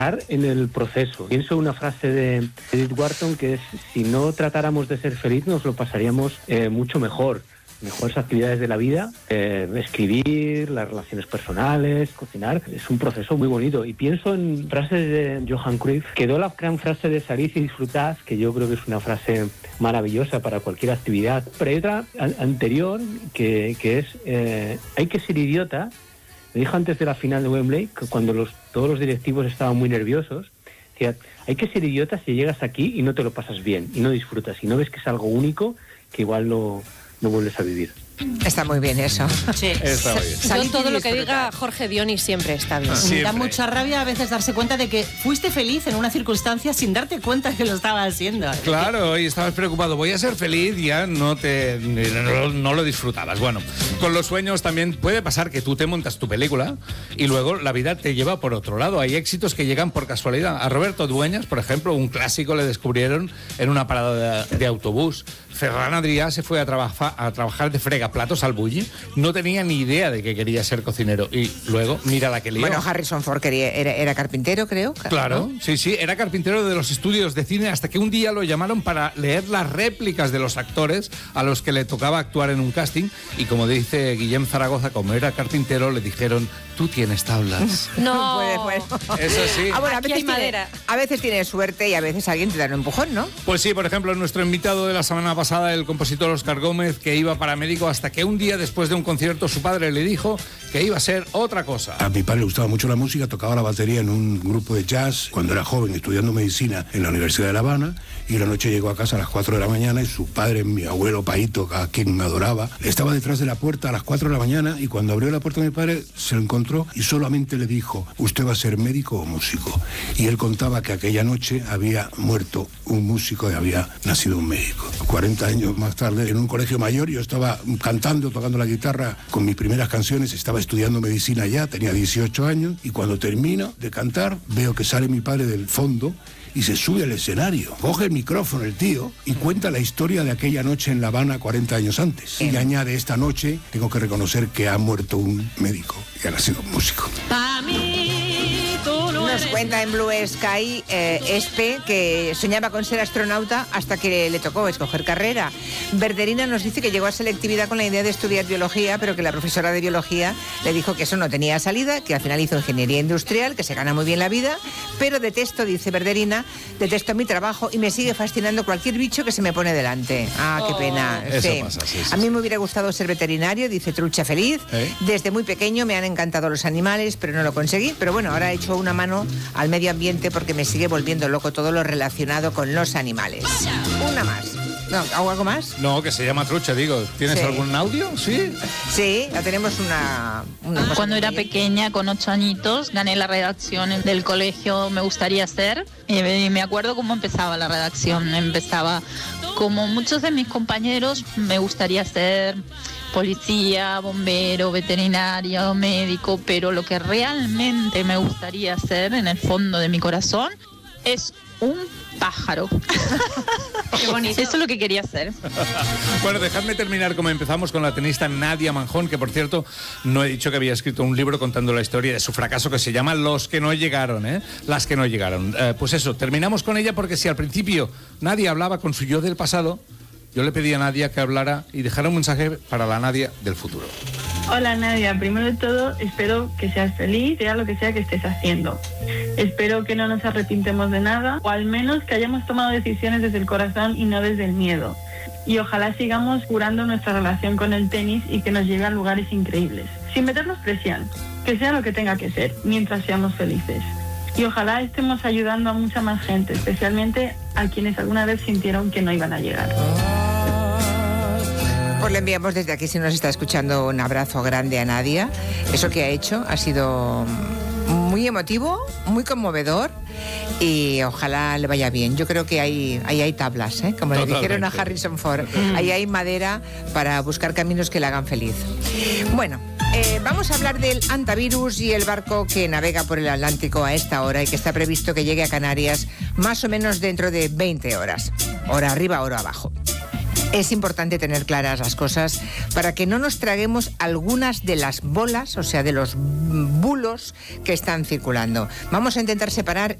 en el proceso. Pienso una frase de Edith Wharton que es: si no tratáramos de ser feliz nos lo pasaríamos mucho mejor. Mejores actividades de la vida, escribir, las relaciones personales, cocinar, es un proceso muy bonito. Y pienso en frases de Johan Cruyff. Quedó la gran frase de salid y disfrutad, que yo creo que es una frase maravillosa para cualquier actividad. Pero hay otra anterior que es hay que ser idiota. Me dijo antes de la final de Wembley, que cuando todos los directivos estaban muy nerviosos, decía: hay que ser idiota si llegas aquí y no te lo pasas bien, y no disfrutas, y no ves que es algo único, que igual no vuelves a vivir. Está muy bien eso. Sí. Está muy bien. Todo lo que diga Jorge Dioni siempre está bien. Siempre. Da mucha rabia a veces darse cuenta de que fuiste feliz en una circunstancia sin darte cuenta que lo estabas haciendo. Claro, y estabas preocupado, voy a ser feliz, ya no lo disfrutabas. Bueno, con los sueños también puede pasar que tú te montas tu película y luego la vida te lleva por otro lado. Hay éxitos que llegan por casualidad. A Roberto Dueñas, por ejemplo, un clásico, le descubrieron en una parada de autobús. Ferran Adrià se fue a trabajar de fregaplatos al Bulli. No tenía ni idea de que quería ser cocinero. Y luego, mira la que lió. Bueno, Harrison Ford era carpintero, creo. Claro, ¿no? Sí, era carpintero de los estudios de cine hasta que un día lo llamaron para leer las réplicas de los actores a los que le tocaba actuar en un casting. Y como dice Guillem Zaragoza, como era carpintero, le dijeron: tú tienes tablas. No. Bueno. Eso sí. Bueno, Aquí hay madera. A veces tienes suerte y a veces alguien te da un empujón, ¿no? Pues sí, por ejemplo, nuestro invitado de la semana pasada, el compositor Óscar Gómez, que iba paramédico hasta que un día después de un concierto su padre le dijo que iba a ser otra cosa. A mi padre le gustaba mucho la música, tocaba la batería en un grupo de jazz cuando era joven, estudiando medicina en la Universidad de La Habana, y una noche llegó a casa a las 4 de la mañana y su padre, mi abuelo Paito, a quien me adoraba, estaba detrás de la puerta a las 4 de la mañana, y cuando abrió la puerta mi padre se lo encontró y solamente le dijo: ¿usted va a ser médico o músico? Y él contaba que aquella noche había muerto un músico y había nacido un médico. 40 años más tarde, en un colegio mayor, yo estaba cantando, tocando la guitarra con mis primeras canciones, estaba estudiando medicina ya, tenía 18 años, y cuando termino de cantar veo que sale mi padre del fondo y se sube al escenario, coge el micrófono el tío y cuenta la historia de aquella noche en La Habana 40 años antes. Y añade: esta noche tengo que reconocer que ha muerto un médico y ha nacido un músico. Nos cuenta en Blue Sky Espe que soñaba con ser astronauta hasta que le tocó escoger carrera. Verderina nos dice que llegó a selectividad con la idea de estudiar biología, pero que la profesora de biología le dijo que eso no tenía salida, que al final hizo ingeniería industrial, que se gana muy bien la vida, pero detesto, dice Verderina, detesto mi trabajo y me sigue fascinando cualquier bicho que se me pone delante. Ah, qué pena. Eso Sí. pasa, sí. A mí me hubiera gustado ser veterinario, dice Trucha Feliz. Desde muy pequeño me han encantado los animales, pero no lo conseguí. Pero bueno, ahora he hecho una mano al medio ambiente porque me sigue volviendo loco todo lo relacionado con los animales. Una más. No, ¿hago algo más? No, que se llama Trucha, digo. ¿Tienes Sí. algún audio? Sí. Sí, ya tenemos una cosa. Cuando era muy bien. pequeña, con 8 añitos, gané la redacción del colegio Me Gustaría Ser. Y me acuerdo cómo empezaba la redacción. Empezaba, como muchos de mis compañeros, me gustaría ser policía, bombero, veterinario, médico, pero lo que realmente me gustaría ser en el fondo de mi corazón es un pájaro. Qué bonito. Eso es lo que quería hacer. Bueno, dejadme terminar como empezamos con la tenista Nadia Manjón, que por cierto no he dicho que había escrito un libro contando la historia de su fracaso que se llama Los que no llegaron, Las que no llegaron. Pues eso, terminamos con ella porque si al principio Nadia hablaba con su yo del pasado, yo le pedí a Nadia que hablara y dejara un mensaje para la Nadia del futuro. Hola Nadia, primero de todo espero que seas feliz, sea lo que sea que estés haciendo. Espero que no nos arrepintemos de nada, o al menos que hayamos tomado decisiones desde el corazón y no desde el miedo. Y ojalá sigamos curando nuestra relación con el tenis y que nos llegue a lugares increíbles, sin meternos presión, que sea lo que tenga que ser, mientras seamos felices. Y ojalá estemos ayudando a mucha más gente, especialmente a quienes alguna vez sintieron que no iban a llegar. Pues le enviamos desde aquí, si nos está escuchando, un abrazo grande a Nadia. Eso que ha hecho ha sido muy emotivo, muy conmovedor, y ojalá le vaya bien. Yo creo que ahí hay tablas, como le dijeron a Harrison Ford. Ahí hay madera para buscar caminos que le hagan feliz. Bueno, vamos a hablar del Antavirus y el barco que navega por el Atlántico a esta hora y que está previsto que llegue a Canarias más o menos dentro de 20 horas. Hora arriba, hora abajo. Es importante tener claras las cosas para que no nos traguemos algunas de las bolas, o sea, de los bulos que están circulando. Vamos a intentar separar